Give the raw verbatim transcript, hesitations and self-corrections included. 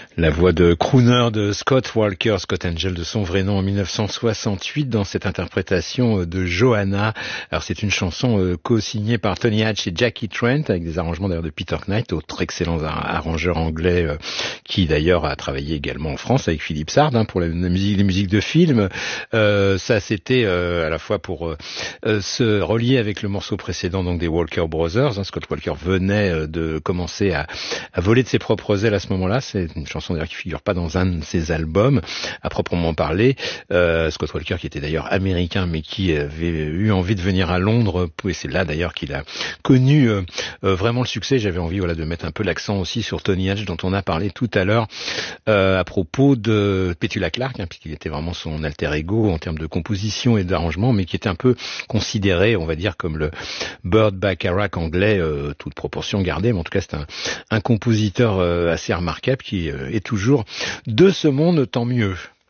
La voix de crooner de Scott Walker, Scott Angel de son vrai nom en mille neuf cent soixante-huit dans cette interprétation de Johanna. Alors c'est une chanson euh, co-signée par Tony Hatch et Jackie Trent avec des arrangements d'ailleurs de Peter Knight, autre excellent arrangeur anglais euh, qui d'ailleurs a travaillé également en France avec Philippe Sard hein, pour la, la musique, les musiques de films. Euh, ça c'était euh, à la fois pour euh, euh, se relier avec le morceau précédent donc des Walker Brothers. Hein. Scott Walker venait euh, de commencer à, à voler de ses propres ailes à ce moment-là. C'est une chanson d'ailleurs qui figure pas dans un de ses albums à proprement parler. Euh, Scott Walker qui était d'ailleurs américain mais qui avait eu envie de venir à Londres et c'est là d'ailleurs qu'il a connu euh, euh, vraiment le succès. J'avais envie voilà de mettre un peu l'accent aussi sur Tony Hatch dont on a parlé tout à l'heure euh, à propos de Petula Clark hein, puisqu'il était vraiment son alter ego en termes de composition et d'arrangement mais qui était un peu considéré on va dire comme le Burt Bacharach anglais euh, toute proportion gardée mais en tout cas c'est un, un compositeur euh, assez remarquable qui euh, est toujours de ce monde, tant mieux.